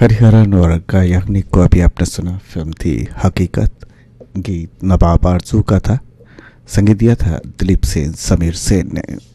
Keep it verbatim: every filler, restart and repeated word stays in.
हरिहरन और गायक को अभी आपने सुना। फिल्म थी हकीकत। गीत नवाब आरजू का था। संगीत दिया था दिलीप सेन, समीर सेन ने।